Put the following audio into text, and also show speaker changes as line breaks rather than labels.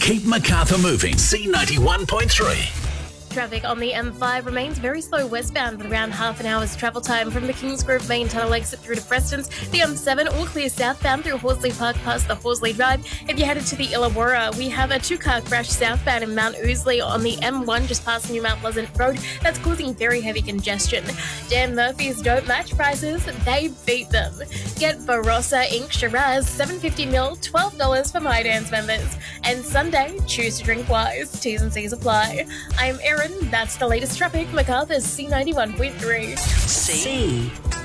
Keep Macarthur moving. C91.3.
Traffic on the M5 remains very slow westbound with around half an hour's travel time from the Kingsgrove main tunnel exit through to Preston's. The M7 all clear southbound through Horsley Park past the Horsley Drive. If you're headed to the Illawarra, we have a two-car crash southbound in Mount Ousley on the M1 just past New Mount Pleasant Road. That's causing very heavy congestion. Dan Murphy's don't match prices, they beat them. Get Barossa Ink Shiraz $7.50ml, $12 for My Dan's members. And Sunday, choose to drink wise. T's and C's apply. I'm Erin. That's the latest traffic. Macarthur's C91.3.
C.